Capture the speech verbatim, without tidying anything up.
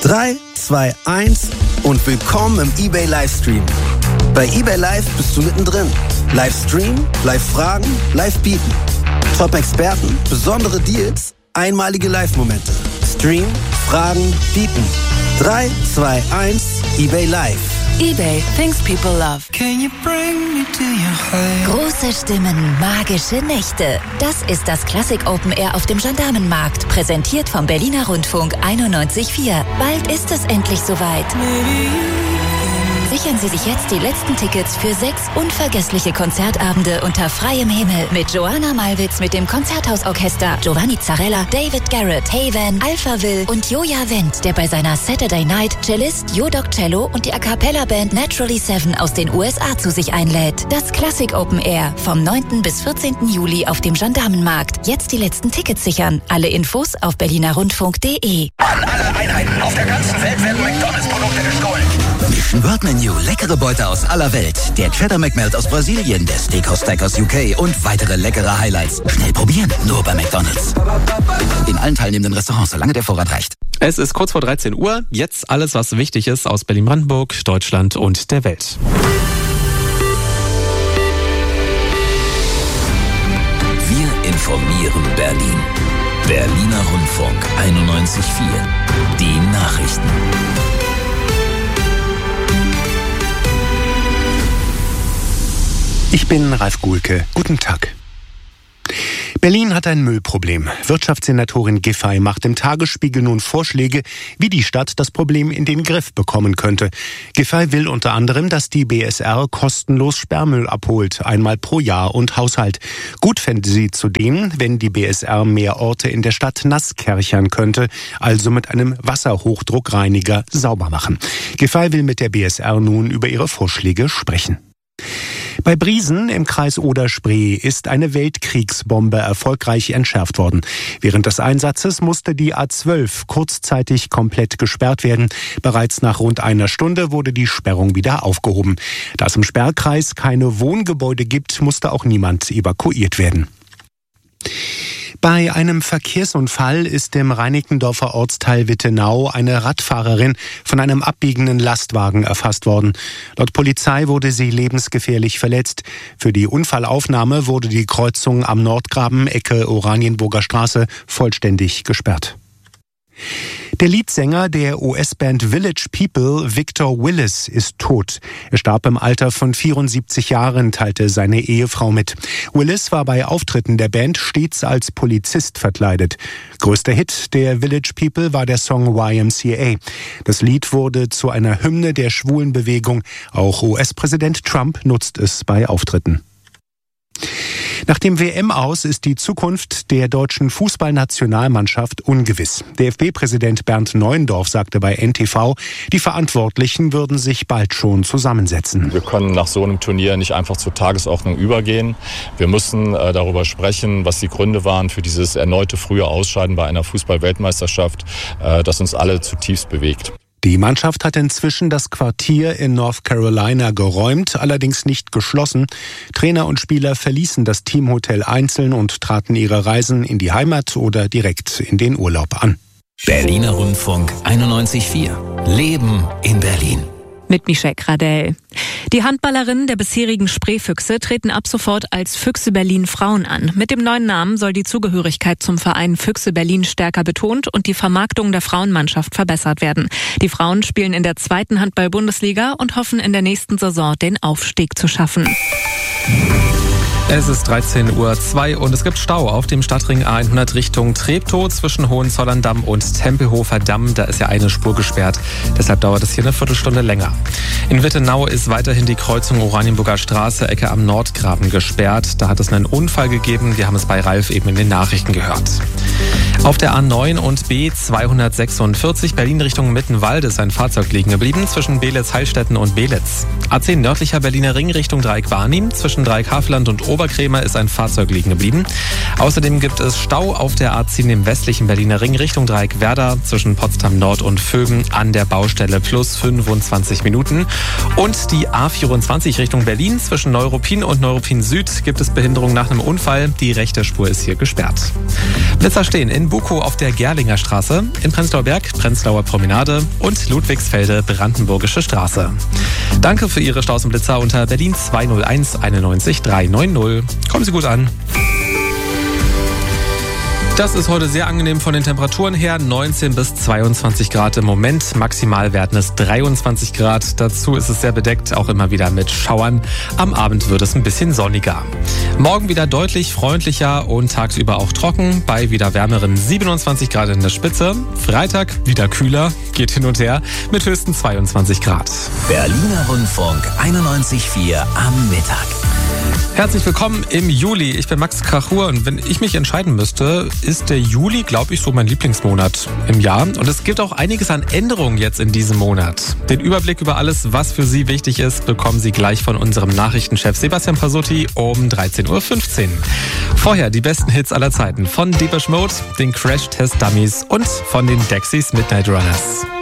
drei, zwei, eins und willkommen im eBay Livestream. Bei eBay Live bist du mittendrin. Live streamen, live fragen, live bieten. Top-Experten, besondere Deals, einmalige Live-Momente. Stream, fragen, bieten. drei, zwei, eins, eBay Live. eBay, things people love. Can you bring me to your heart? Große Stimmen, magische Nächte. Das ist das Classic Open Air auf dem Gendarmenmarkt, präsentiert vom Berliner Rundfunk einundneunzig Komma vier. Bald ist es endlich soweit. Sichern Sie sich jetzt die letzten Tickets für sechs unvergessliche Konzertabende unter freiem Himmel mit Joanna Malwitz mit dem Konzerthausorchester, Giovanni Zarella, David Garrett, Haven, Alpha Will und Joja Wendt, der bei seiner Saturday Night Cellist Jodoc Cello und die A Cappella Band Naturally Seven aus den U S A zu sich einlädt. Das Classic Open Air vom neunten bis vierzehnten Juli auf dem Gendarmenmarkt. Jetzt die letzten Tickets sichern. Alle Infos auf berlinerrundfunk punkt de. An alle Einheiten auf der ganzen Welt werden McDonalds-Produkte gestohlen. Mission World Menu, leckere Beute aus aller Welt. Der Cheddar McMelt aus Brasilien, der Steakhouse Stack aus U K und weitere leckere Highlights. Schnell probieren, nur bei McDonalds. In allen teilnehmenden Restaurants, solange der Vorrat reicht. Es ist kurz vor dreizehn Uhr. Jetzt alles, was wichtig ist aus Berlin-Brandenburg, Deutschland und der Welt. Wir informieren Berlin. Berliner Rundfunk einundneunzig Komma vier. Die Nachrichten. Ich bin Ralf Guhlke. Guten Tag. Berlin hat ein Müllproblem. Wirtschaftssenatorin Giffey macht im Tagesspiegel nun Vorschläge, wie die Stadt das Problem in den Griff bekommen könnte. Giffey will unter anderem, dass die B S R kostenlos Sperrmüll abholt, einmal pro Jahr und Haushalt. Gut fände sie zudem, wenn die B S R mehr Orte in der Stadt nass kärchern könnte, also mit einem Wasserhochdruckreiniger sauber machen. Giffey will mit der B S R nun über ihre Vorschläge sprechen. Bei Briesen im Kreis Oder-Spree ist eine Weltkriegsbombe erfolgreich entschärft worden. Während des Einsatzes musste die A zwölf kurzzeitig komplett gesperrt werden. Bereits nach rund einer Stunde wurde die Sperrung wieder aufgehoben. Da es im Sperrkreis keine Wohngebäude gibt, musste auch niemand evakuiert werden. Bei einem Verkehrsunfall ist im Reinickendorfer Ortsteil Wittenau eine Radfahrerin von einem abbiegenden Lastwagen erfasst worden. Laut Polizei wurde sie lebensgefährlich verletzt. Für die Unfallaufnahme wurde die Kreuzung am Nordgraben, Ecke Oranienburger Straße, vollständig gesperrt. Der Leadsänger der U S-Band Village People, Victor Willis, ist tot. Er starb im Alter von vierundsiebzig Jahren, teilte seine Ehefrau mit. Willis war bei Auftritten der Band stets als Polizist verkleidet. Größter Hit der Village People war der Song Y M C A. Das Lied wurde zu einer Hymne der Schwulenbewegung. Auch U S-Präsident Trump nutzt es bei Auftritten. Nach dem W M-Aus ist die Zukunft der deutschen Fußballnationalmannschaft ungewiss. D F B-Präsident Bernd Neuendorf sagte bei N T V, die Verantwortlichen würden sich bald schon zusammensetzen. Wir können nach so einem Turnier nicht einfach zur Tagesordnung übergehen. Wir müssen äh, darüber sprechen, was die Gründe waren für dieses erneute frühe Ausscheiden bei einer Fußball-Weltmeisterschaft, äh, das uns alle zutiefst bewegt. Die Mannschaft hat inzwischen das Quartier in North Carolina geräumt, allerdings nicht geschlossen. Trainer und Spieler verließen das Teamhotel einzeln und traten ihre Reisen in die Heimat oder direkt in den Urlaub an. Berliner Rundfunk einundneunzig Komma vier. Leben in Berlin. Mit Michelle Gradell. Die Handballerinnen der bisherigen Spreefüchse treten ab sofort als Füchse Berlin Frauen an. Mit dem neuen Namen soll die Zugehörigkeit zum Verein Füchse Berlin stärker betont und die Vermarktung der Frauenmannschaft verbessert werden. Die Frauen spielen in der zweiten Handball-Bundesliga und hoffen in der nächsten Saison den Aufstieg zu schaffen. Es ist dreizehn Uhr zwei und es gibt Stau auf dem Stadtring A hundert Richtung Treptow zwischen Hohenzollern-Damm und Tempelhofer Damm. Da ist ja eine Spur gesperrt. Deshalb dauert es hier eine Viertelstunde länger. In Wittenau ist weiterhin die Kreuzung Oranienburger Straße, Ecke am Nordgraben, gesperrt. Da hat es einen Unfall gegeben. Wir haben es bei Ralf eben in den Nachrichten gehört. Auf der A neun und B zweihundertsechsundvierzig Berlin Richtung Mittenwald ist ein Fahrzeug liegen geblieben zwischen Beelitz-Heilstätten und Beelitz. A zehn nördlicher Berliner Ring Richtung Dreieck-Barnim zwischen Dreieck-Havelland und Ober Oberkrämer ist ein Fahrzeug liegen geblieben. Außerdem gibt es Stau auf der A zehn im westlichen Berliner Ring Richtung Dreieck Werder zwischen Potsdam Nord und Vögen an der Baustelle plus fünfundzwanzig Minuten. Und die A vierundzwanzig Richtung Berlin zwischen Neuruppin und Neuruppin Süd gibt es Behinderung nach einem Unfall. Die rechte Spur ist hier gesperrt. Blitzer stehen in Bukow auf der Gerlinger Straße, in Prenzlauer Berg, Prenzlauer Promenade und Ludwigsfelde, Brandenburgische Straße. Danke für Ihre Staus und Blitzer unter Berlin zwei null eins einundneunzig dreihundertneunzig. Kommen Sie gut an. Das ist heute sehr angenehm von den Temperaturen her. neunzehn bis zweiundzwanzig Grad im Moment. Maximal werden es dreiundzwanzig Grad. Dazu ist es sehr bedeckt, auch immer wieder mit Schauern. Am Abend wird es ein bisschen sonniger. Morgen wieder deutlich freundlicher und tagsüber auch trocken. Bei wieder wärmeren siebenundzwanzig Grad in der Spitze. Freitag wieder kühler, geht hin und her mit höchsten zweiundzwanzig Grad. Berliner Rundfunk einundneunzig Komma vier am Mittag. Herzlich willkommen im Juli. Ich bin Max Krachur und wenn ich mich entscheiden müsste, ist der Juli, glaube ich, so mein Lieblingsmonat im Jahr. Und es gibt auch einiges an Änderungen jetzt in diesem Monat. Den Überblick über alles, was für Sie wichtig ist, bekommen Sie gleich von unserem Nachrichtenchef Sebastian Pasutti um dreizehn Uhr fünfzehn. Vorher die besten Hits aller Zeiten von Depeche Mode, den Crash Test Dummies und von den Dexys Midnight Runners.